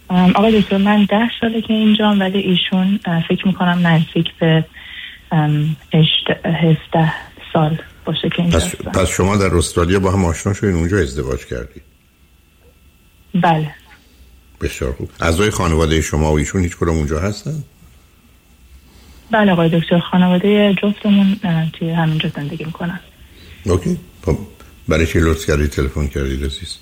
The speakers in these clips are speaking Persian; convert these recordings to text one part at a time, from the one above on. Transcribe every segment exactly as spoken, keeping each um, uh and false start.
آقای دکتر من ده ساله که اینجام، ولی ایشون فکر میکنم نزدیک به هفده سال باشه که اینجا پس, پس شما در استرالیا با هم آشنا شدین، اونجا ازدواج کردید؟ بله. بسیار خوب. اعضای خانواده شما و ایشون هیچ کدوم اونجا هستن؟ بله آقای دکتر، خانواده جفتمون توی همینجا زندگی میکنن. اوکی. خب برای چی لطف کردی تلفن کردید عزیز؟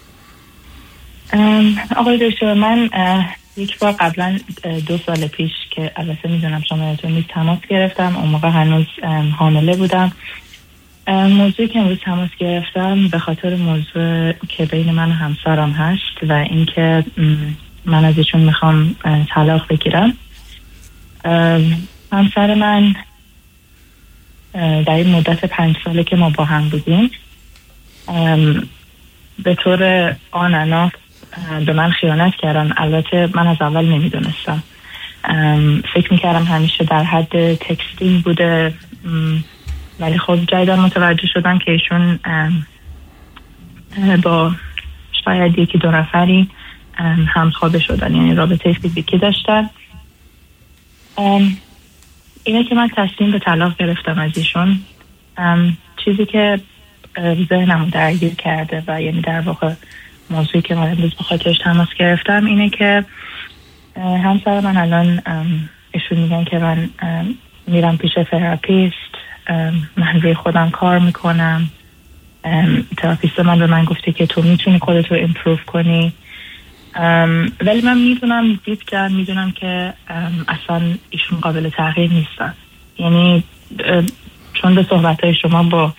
آقای دکتر من یک بار قبلا دو سال پیش که البته میدونم شما یادتون نیست تماس گرفتم، اون موقع هنوز حامله بودم. موضوعی که امروز تماس گرفتم به خاطر موضوع که بین من و همسرم هست و اینکه من از ایشون میخوام طلاق بگیرم. همسر من در این مدت پنج ساله که ما با هم بودیم به طور آنانا به من خیانت کردن. البته من از اول نمیدونستم، فکر میکردم همیشه در حد تکستینگ بوده، ولی خب جدیدن متوجه شدم که ایشون با شاید یکی دو نفری همخوابه شدن، یعنی رابطه فیزیکی داشتن. اینه که من تصمیم به طلاق گرفتم از ایشون. چیزی که ذهنمو درگیر کرده و یعنی در واقع موضوعی که من امروز به خاطرش تماس گرفتم اینه که همسر من الان ایشون میگن که من میرم پیش تراپیست، من روی خودم کار میکنم، تراپیست من به من گفته که تو میتونی خودت رو امپروف کنی، ولی من میدونم دیپ جان میدونم که اصلا ایشون قابل تغییر نیستن. یعنی چون به صحبتهای شما با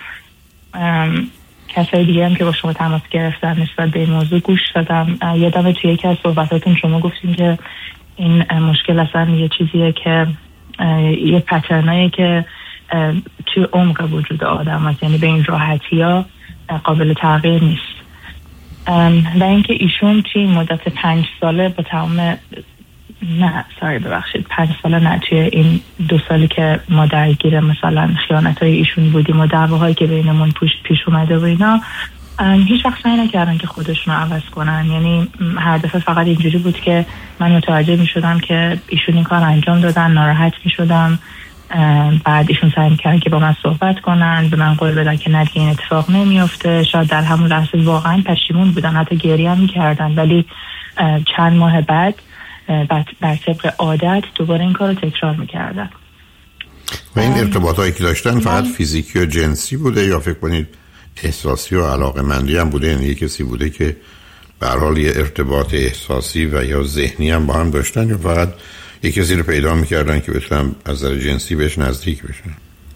کسای دیگه هم که با شما تماس گرفتن نسبت به این موضوع گوش دادم، یادم توی یکی از صحبتاتون شما گفتین که این مشکل اصلا یه چیزیه که یه پترنایی که توی عمق وجود آدم هست، یعنی به این راحتی ها قابل تغییر نیست. و اینکه ایشون توی مدت پنج ساله با تمام نه ساری ببخشید پنج ساله نه توی این دو سالی که ما درگیر مثلا خیانت های ایشون بودیم و دعواهایی که بینمون پیش اومده و اینا، هیچ وقت سعی نکردن که خودشون رو عوض کنن. یعنی هر دفعه فقط اینجوری بود که من متوجه می شدم که ایشون این کار انجام دادن، ناراحت می شدم، بعد ایشون سعی می‌کردن که با من صحبت کنن، به من قول بدن که نه دیگه این اتفاق نمیفته. شاید در همون لحظه واقعا پشیمون بودن، حتی گریه هم می‌کردن، ولی چند ماه بعد بر طبق عادت دوباره این کار رو تکرار می‌کردن. و این ارتباطایی که داشتن فقط فیزیکی و جنسی بوده یا فکر کنید احساسی و علاقه‌مندی هم بوده؟ یعنی کسی بوده که به هر حال یه ارتباط احساسی و یا ذهنی هم با هم داشتن، یا فقط یک کسی رو پیدا میکردن که بتونن از نظر جنسی بهش نزدیک بشن؟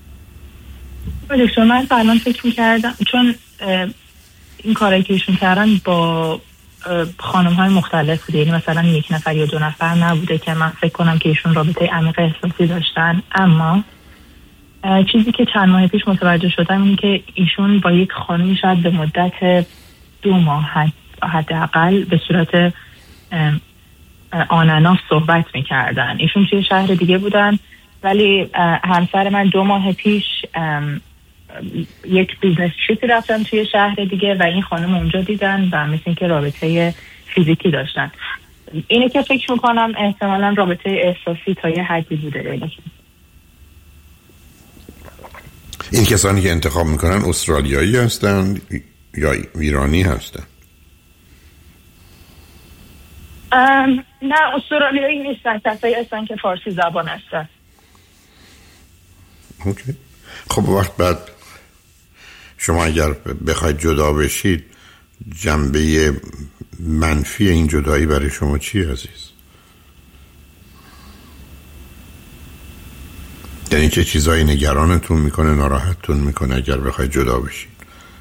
دکتر من الان فکر میکردم چون این کارایی که ایشون کردن با خانم های مختلف بوده، یعنی مثلا یک نفر یا دو نفر نبوده که من فکر کنم که ایشون رابطه عمیق احساسی داشتن. اما چیزی که چند ماه پیش متوجه شدم این که ایشون با یک خانمی شاید به مدت دو ماه حداقل به صورت آناناس صحبت میکردن. ایشون توی شهر دیگه بودن، ولی همسر من دو ماه پیش یک بیزنس تریپی رفتن توی شهر دیگه و این خانم اونجا دیدن و مثل این که رابطه فیزیکی داشتن. اینه که فکر میکنم احتمالا رابطه احساسی تا یه حدی بوده. این کسانی که انتخاب میکنن استرالیایی هستن یا ایرانی هستن؟ ام نه استرالیایی نیستن، کسایی هستن که فارسی زبان هستن. اوکی. خب وقت بعد شما اگر بخواید جدا بشید جنبه منفی این جدایی برای شما چی عزیز؟ یعنی چه چیزایی نگرانتون میکنه، ناراحتتون میکنه اگر بخواید جدا بشید؟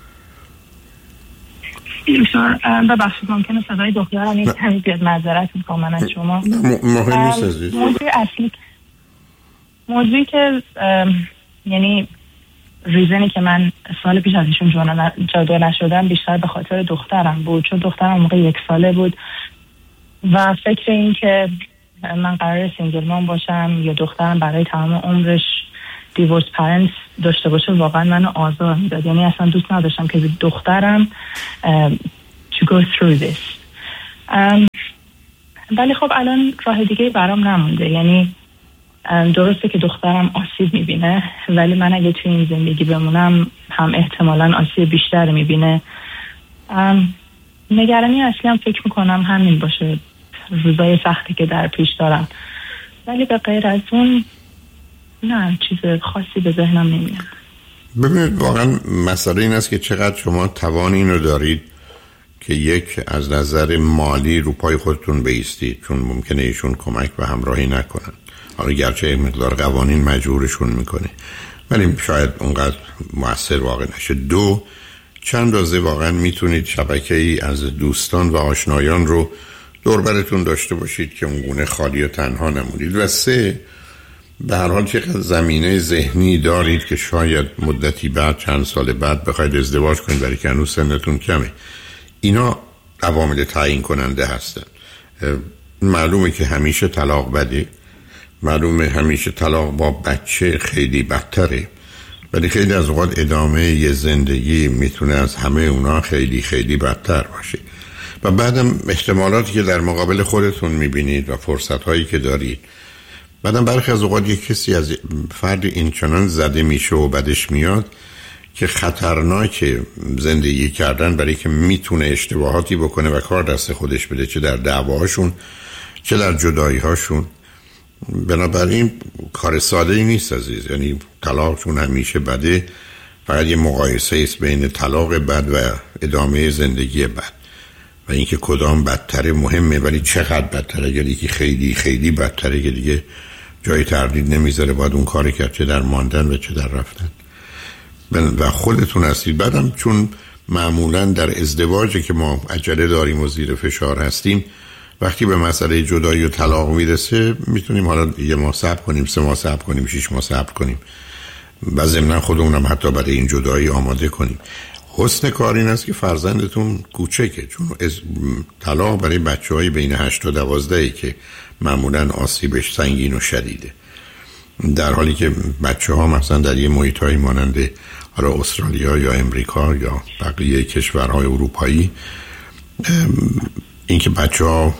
دکتر ببخشید ممکنه صدای دخترم یک کمی بیاد، معذرت میخوام من از شما. مهم نیست عزیز. موضوع اصلی موضوعی که یعنی ریزنی که من سال پیش از ایشون جدا نشدم بیشتر به خاطر دخترم بود، چون دخترم موقع یک ساله بود و فکر این که من قرار سینگل مام باشم یا دخترم برای تمام عمرش دیورس پرنتس داشته باشه واقعا منو آزار میداد. یعنی اصلا دوست نداشتم که دخترم to go through this. ولی خب الان راه دیگه برام نمونده. یعنی درسته که دخترم آسیب میبینه، ولی من اگه توی این زندگی بمونم هم احتمالاً آسیب بیشتر میبینه. نگرانی اصلی هم فکر میکنم همین باشه، روزای سختی که در پیش دارم. ولی به غیر از اون نه چیز خاصی به ذهنم نمیاد. ببینید واقعا مسئله این است که چقدر شما توان این رو دارید که یک از نظر مالی رو پای خودتون بایستید، چون ممکنه ایشون کمک و همراهی نکنن. حالا گرچه مقدار قوانین مجبورشون میکنه، ولی شاید اونقدر مؤثر واقع نشه. دو، چند رازه واقعا میتونید شبکه ای از دوستان و آشنایان رو دور برتون داشته باشید که اونگونه خالی و تنها نمونید. و سه، به هر حال چقدر زمینه ذهنی دارید که شاید مدتی بعد، چند سال بعد بخواید ازدواج کنید، برای که هنوز سنتون کمه. اینا عوامل تعیین کننده هستن. معلومه که همیشه طلاق بده، معلومه همیشه طلاق با بچه خیلی بدتره، ولی خیلی از اوقات ادامه یه زندگی میتونه از همه اونا خیلی خیلی بدتر باشه. و بعدم احتمالاتی که در مقابل خودتون میبینید و فرصتهایی که دارید، بعدم برخی از اوقات یک کسی از فرد اینچنان زده میشه و بدش میاد که خطرناک زندگی کردن، برای که میتونه اشتباهاتی بکنه و کار دست خودش بده، چه در دعواهاشون چه در جدایی‌هاشون. بنابراین کار ساده ای نیست عزیز. یعنی طلاق چون همیشه بده، فقط یه مقایسه است بین طلاق بد و ادامه زندگی بد و اینکه کدام بدتره مهمه، ولی چقدر بدتره. اگر یکی خیلی خیلی بدتره که دیگه جای تردید نمیذاره، باید اون کاری کرد، چه در ماندن و چه در رفتن. و خودتون هستید. بعدم چون معمولا در ازدواجی که ما عجله داریم و زیر فشار هستیم، وقتی به مسئله جدایی و طلاق میرسه میتونیم حالا یه ماه صبر کنیم، سه ماه صبر کنیم، شش ماه صبر کنیم و ضمن خودمونم حتی برای این جدایی آماده کنیم. حسن کار این است که فرزندتون کوچکه، چون طلاق برای بچه‌های بین هشت تا دوازده که معمولا آسیبش سنگین و شدیده، در حالی که بچه‌ها مثلا در یه محیط‌های مانند حالا استرالیا یا امریکا یا بقیه کشورهای اروپایی، اینکه بچه‌ها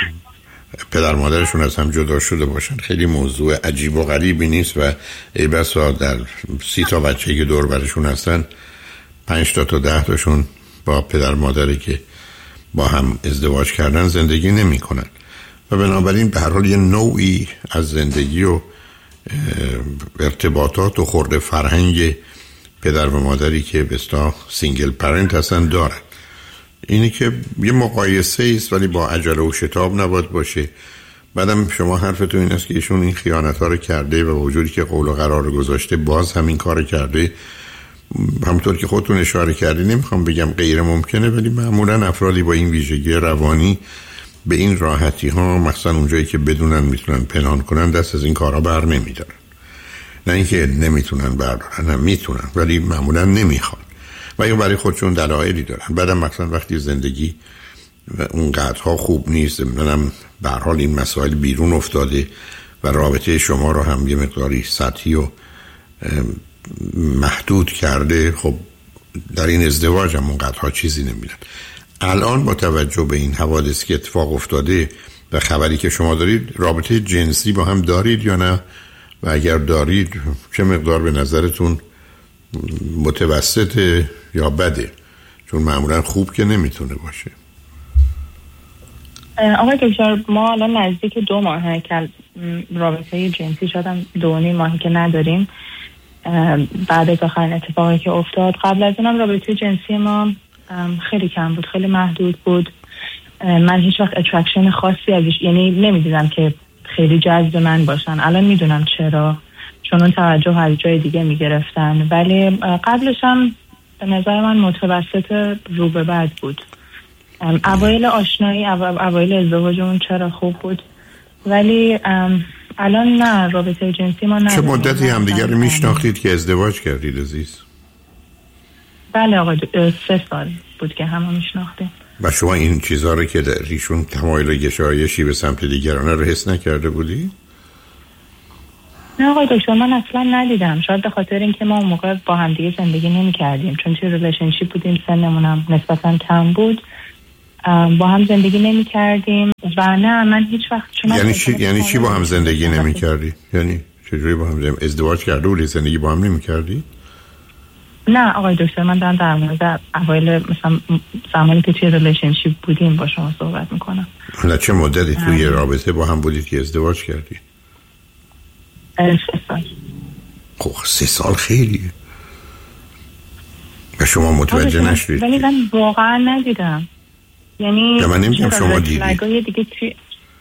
پدر مادرشون از هم جدا شده باشن خیلی موضوع عجیب و غریبی نیست و ای بسا در سی تا بچه‌ای که دور برشون هستن، پنج تا تا ده تاشون با پدر مادری که با هم ازدواج کردن زندگی نمی کنن و بنابراین به هر حال یه نوعی از زندگی و ارتباطات و خورده فرهنگ پدر و مادری که به اصطلاح سینگل پرنت هستن دارن. اینی که یه مقایسه است، ولی با عجله و شتاب نباید باشه. بعدم شما حرفتون این است که ایشون این خیانت ها رو کرده و وجودی که قول و قرار گذاشته باز همین کار کرده. همونطور که خودتون اشاره کردی، نمیخوام بگم غیر ممکنه، ولی معمولا افرادی با این ویژگی روانی به این راحتی ها، مثلا اونجایی که بدونن میتونن پنهان کنن، دست از این کارها بر نمیدارن. نه اینکه نمیتونن بردارن، هم میتونن، ولی معمولا نمیخوان و یا برای خودشون دلایلی دارن. بعدم مثلا وقتی زندگی و اون قدرها خوب نیست، منم به هر حال این مسائل بیرون افتاده و رابطه شما رو هم یه مقداری سطحی و محدود کرده، خب در این ازدواج هم اونقدرها چیزی نمیدن. الان با توجه به این حوادثی که اتفاق افتاده و خبری که شما دارید، رابطه جنسی با هم دارید یا نه؟ و اگر دارید چه مقدار به نظرتون متوسطه یا بده؟ چون معمولا خوب که نمیتونه باشه. آقای دکتر، ما الان نزدیک دو ماهه که رابطه جنسی شدم، دو و نیم ماهی که نداریم. بعد از آخرین اتفاقی که افتاد، قبل از اونم رابطه جنسی ما خیلی کم بود، خیلی محدود بود. من هیچ وقت اترکشن خاصی ازش، یعنی نمیدیدم که خیلی جذب من باشن. الان میدونم چرا، چون اون توجه از جای دیگه میگرفتن. ولی قبلش هم به نظر من متوسط رو به بعد بود. اوایل آشنایی، اوایل ازدواجمون چرا خوب بود، ولی الان نه، رابطه جنسی ما نه. چه مدتی هم دیگر رو میشناختید که ازدواج کردید عزیز؟ بله آقا، سه سال بود که همه میشناختیم. و شما این چیزها رو که در ایشون تمایل گشایشی به سمت دیگرانه رو حس نکرده بودی؟ نه آقای دکتر، من اصلا ندیدم. شاید به خاطر اینکه ما اون موقع با هم دیگه زندگی نمی کردیم، چون توی ریلیشنشیپ بودیم، سنمونم نسبتا کم بود. با هم زندگی نمی کردیم و نه من هیچ وقت چون یعنی چی یعنی چی با هم زندگی نمی کردی؟ یعنی چجوری با هم زندگی ازدواج کرده بودی زندگی با هم نمی کردی؟ نه آقای دکتر من دارم در مورد اوایل مثلا زمانی که توی ریلیشنشیپ بودیم با شما صحبت میکنم. نه چه مدتی توی یه رابطه با هم بودید که ازدواج کردی؟ سه سال. خب سه سال خیلیه و شما متوجه نشدید؟ ولی من واقعا ندیدم. یعنی من نمیگم شما دیدید دیگه چی؟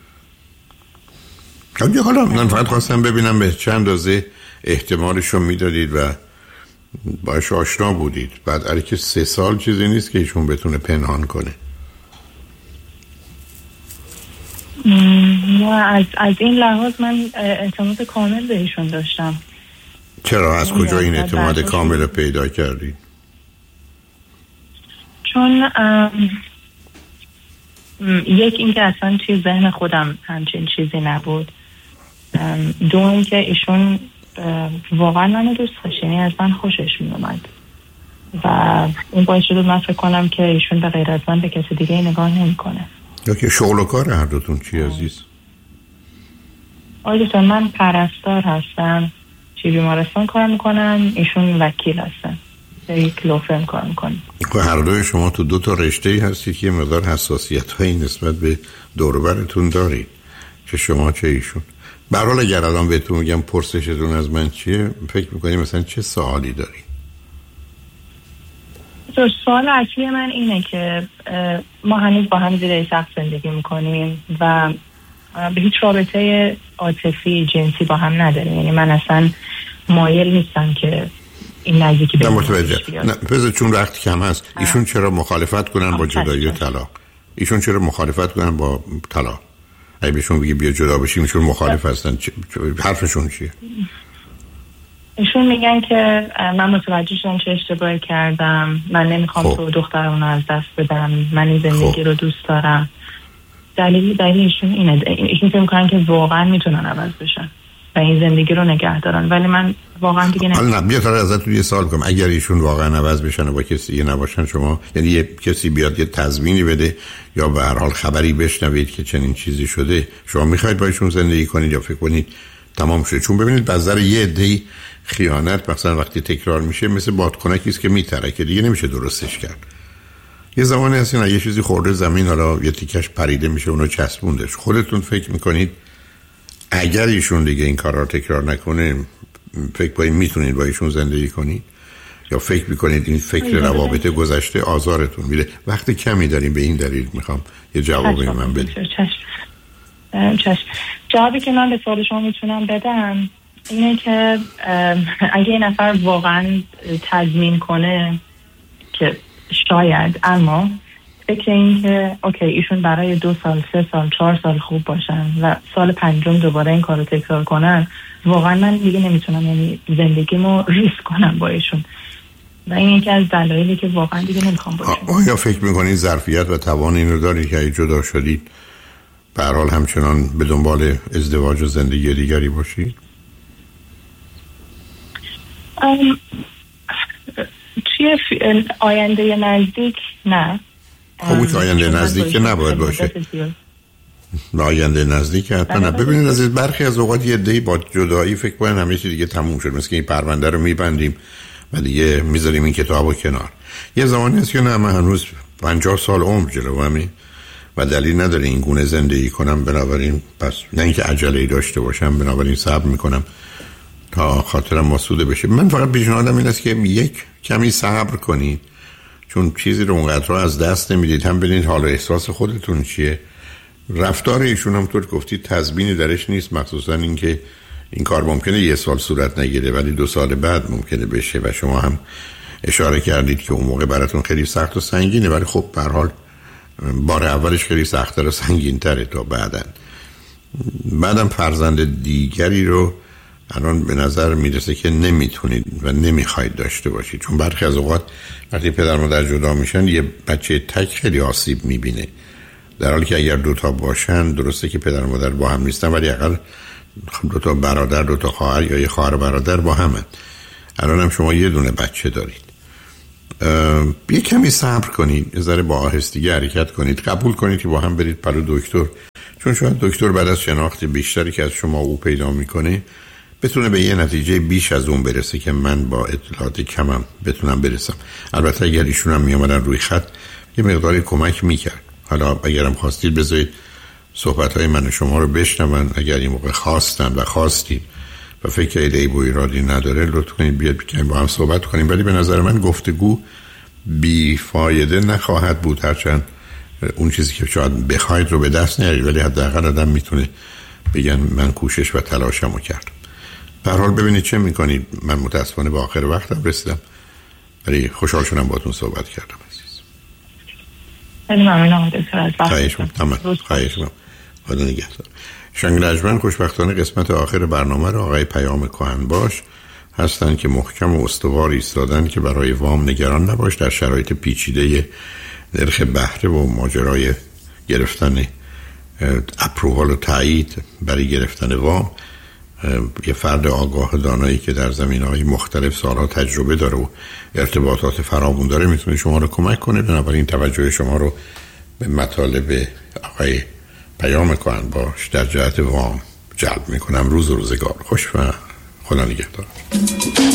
حالا من فقط خواستم ببینم به چند اندازه احتمالشو میدادید و باش آشنا بودید. بعد اگه که سه سال چیزی نیست که ایشون بتونه پنهان کنه. نه از از این لحاظ من اعتماد کامل به ایشون داشتم. چرا از کجا این اعتماد کامل رو پیدا کردید؟ چون یک اینکه اصلا توی ذهن خودم همچین چیزی نبود، دو اینکه ایشون واقعا منو دوست داشت، یعنی از من خوشش می اومد و این باعث شد من فکر کنم که ایشون به غیر از من به کسی دیگه نگاه نمی کنه. اوکی شغل و کار هر دوتون چی عزیز؟ آقای دکتر من پرستار هستم، توی بیمارستان کار میکنم، ایشون وکیل هستن، در یک لو فرم کار میکنم. هر دوی شما تو دو تا رشته‌ای هستید که مقدار حساسیت هایی نسبت به دور و برتون دارید، چه شما چه ایشون. به هر حال اگر الان بهتون میگم پرسشتون از من چیه، فکر میکنید مثلا چه سوالی دارید؟ سوال اصلی من اینه که ما هنوز با هم زیر سقف زندگی میکنیم و به هیچ رابطه عاطفی جنسی با هم نداریم، یعنی من اصلا مایل نیستم که این نزدیکی به متوجه. نه بذار چون وقت کم هست ایشون چرا مخالفت کنن با جدایی و طلاق؟ ایشون چرا مخالفت کنن با طلاق؟ اگه بهشون بگی بیا جدا بشیم ایشون مخالف هستن، حرفشون چیه؟ ایشون میگن که من متوجه شدم چه اشتباهی کردم، من نمیخوام خب. تو دخترمو از دست بدم، من این زندگی خب. رو دوست دارم. دلیل دلیل ایشون اینه، ایشون فکر میکنن که واقعا میتونن عوض بشن و این زندگی رو نگه دارن، ولی من واقعا دیگه نمیتونم. حالا نه بیا تا ازتون یه سوال کنم، اگر ایشون واقعا عوض بشن و با کسی دیگه نباشن، شما یعنی یه کسی بیاد یه تضمینی بده یا به هر حال خبری بشنوید که چنین چیزی شده، شما میخواید با ایشون زندگی کنید یا فکر کنید تمام شده؟ چون ببینید بازار یه عده‌ای خیانت مثلا وقتی تکرار میشه مثل بادکنکی است که میترکه، دیگه نمیشه درستش کرد. یه زمانی هست اینا یه چیزی خورده زمین، حالا یه تیکش پریده میشه اونو چسبوندش. خودتون فکر میکنید اگر ایشون دیگه این کارا رو تکرار نکنه فکر کنید میتونید با ایشون زندگی کنید یا فکر میکنید این فکر روابط گذشته آزارتون میده؟ وقت کمی داریم، به این دلیل میخوام یه جوابی من بدید. چشم چشم جوابی که من به سوال شما میتونم بدم اینه که اگه این نفر واقعا تضمین کنه که شاید، اما فکر این که اوکی ایشون برای دو سال سه سال چهار سال خوب باشن و سال پنجم دوباره این کار رو تکرار کنن، واقعا من دیگه نمیتونم یعنی زندگیمو ریسک کنم با ایشون و این یکی از دلایلی که واقعا دیگه نمیخوام با ایشون. آیا فکر میکنید ظرفیت و توان این رو دارید که جدا شدید به هر حال همچنان به دنبال ازدواج و زندگی دیگری باشید؟ ام توی آینده نزدیک نه. خب که آینده نزدیک که نباید باشه. آینده نزدیک حتما نه. ببینید عزیز، برخی از اوقات یه عده‌ای با جدایی فکر کنن همه چی دیگه تموم شد، مثل که این پرونده رو میبندیم و دیگه میذاریم این کتابو کنار. یه زمانی هست که نه من هنوز پنجاه سال عمر جلومه و دلیل نداره این گونه زندگی کنم، بنابراین پس نه اینکه عجله‌ای داشته باشم، بنابراین صبر میکنم تا خاطرم مسئول بشه. من فقط پیشنهادم این است که یک کمی صبر کنید، چون چیزی رو اونقدر رو از دست نمیدید. هم ببینید حال و احساس خودتون چیه. رفتار ایشون هم طور گفتید تضمینی درش نیست، مخصوصا اینکه این کار ممکنه یه سال صورت نگیره ولی دو سال بعد ممکنه بشه و شما هم اشاره کردید که اون موقع براتون خیلی سخت و سنگینه، ولی خب به هر حال بار اولش خیلی سخت‌تر و سنگین‌تره تا بعداً. بعدم فرزند دیگری رو الان به نظر میرسه که نمیتونید و نمیخواید داشته باشید، چون برخی از اوقات وقتی پدر مادر جدا میشن یه بچه تک خیلی آسیب میبینه، در حالی که اگر دوتا باشن درسته که پدر مادر با هم نیستن ولی اقل دوتا برادر دوتا خواهر یا یه خواهر برادر با همن. الان هم شما یه دونه بچه دارید. یه کمی صبر کنید، یه ذره با آهستگی حرکت کنید، قبول کنید که با هم برید پلو دکتر، چون شاید دکتر بعد از شناخت بیشتری که از شما او پیدا میکنه بتونه به یه نتیجه بیش از اون برسه که من با اطلاعات کمم بتونم برسم. البته اگر ایشون هم میامدن روی خط یه مقداری کمک میکرد. حالا اگرم خواستید بذارید صحبت‌های من و شما رو بشنون، اگر این موقع خواستن و خواستید و فکر ایده ای و ایرادی نداره لطف کنید بیاد بکنیم با هم صحبت کنیم. ولی به نظر من گفتگو بی فایده نخواهد بود، هرچند اون چیزی که شاید بخواید رو به دست نیارید، ولی حداقل آدم میتونه بگن من کوشش و تلاشمو کردم. به هر حال ببینید چه میکنید. من متاسفانه به آخر وقتم رسیدم، ولی خوشحال شدم باهاتون صحبت کردم عزیز. خیلی ممنونم دکتر از وقتتون. خواهش می‌کنم. خواهش می‌کنم. خدا نگهدار. شنگ لجمن خوشبختانه قسمت آخر برنامه رو آقای پیام کهنباش هستن که محکم و استوار ایستادن که برای وام نگران نباش، در شرایط پیچیده نرخ بهره و ماجرای گرفتن اپرووال و تایید برای گرفتن وام، یه فرد آگاه دانایی که در زمینه‌های مختلف سالها تجربه داره و ارتباطات فراوان داره میتونه شما رو کمک کنه. بنابراین توجه شما رو به مطالب آقای پیام کهنباش در جهت وام جلب میکنم. روز و روزگار خوش و خدا نگهدار.